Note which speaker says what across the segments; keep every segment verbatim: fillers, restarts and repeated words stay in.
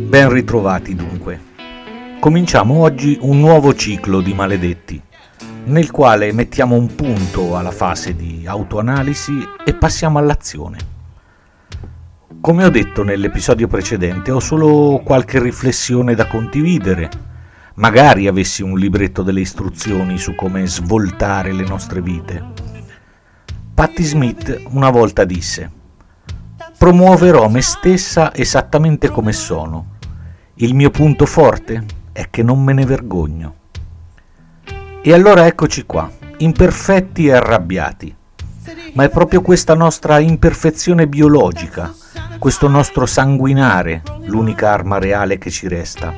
Speaker 1: Ben ritrovati dunque. Cominciamo oggi un nuovo ciclo di Maledetti, nel quale mettiamo un punto alla fase di autoanalisi e passiamo all'azione. Come ho detto nell'episodio precedente, ho solo qualche riflessione da condividere. Magari avessi un libretto delle istruzioni su come svoltare le nostre vite. Patti Smith una volta disse: promuoverò me stessa esattamente come sono. Il mio punto forte è che non me ne vergogno. E allora eccoci qua, imperfetti e arrabbiati. Ma è proprio questa nostra imperfezione biologica, questo nostro sanguinare, l'unica arma reale che ci resta.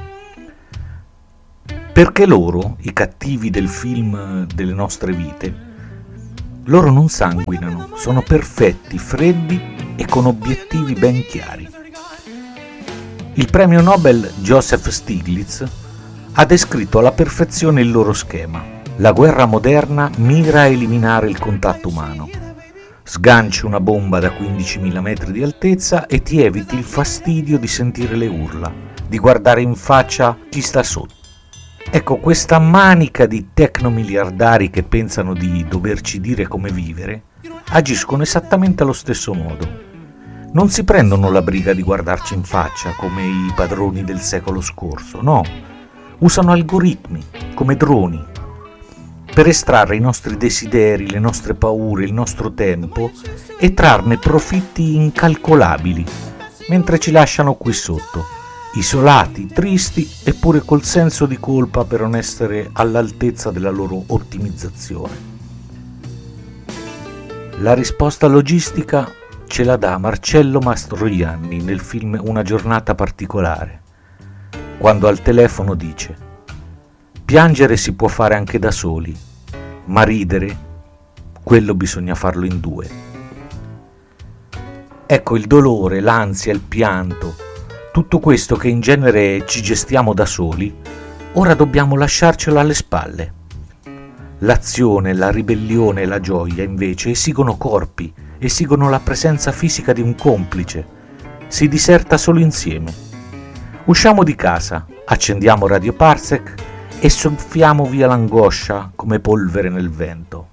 Speaker 1: Perché loro, i cattivi del film delle nostre vite, loro non sanguinano, sono perfetti, freddi e con obiettivi ben chiari. Il premio Nobel Joseph Stiglitz ha descritto alla perfezione il loro schema. La guerra moderna mira a eliminare il contatto umano. Sganci una bomba da quindicimila metri di altezza e ti eviti il fastidio di sentire le urla, di guardare in faccia chi sta sotto. Ecco, questa manica di tecnomiliardari che pensano di doverci dire come vivere agiscono esattamente allo stesso modo. Non si prendono la briga di guardarci in faccia come i padroni del secolo scorso, no. Usano algoritmi, come droni, per estrarre i nostri desideri, le nostre paure, il nostro tempo e trarne profitti incalcolabili, mentre ci lasciano qui sotto, isolati, tristi, eppure col senso di colpa per non essere all'altezza della loro ottimizzazione. La risposta logistica ce la dà Marcello Mastroianni nel film Una giornata particolare, quando al telefono dice: piangere si può fare anche da soli, ma ridere, quello bisogna farlo in due. Ecco, il dolore, l'ansia, il pianto, tutto questo che in genere ci gestiamo da soli, ora dobbiamo lasciarcelo alle spalle. L'azione, la ribellione e la gioia invece esigono corpi, esigono la presenza fisica di un complice. Si diserta solo insieme. Usciamo di casa, accendiamo Radio Parsec e soffiamo via l'angoscia come polvere nel vento.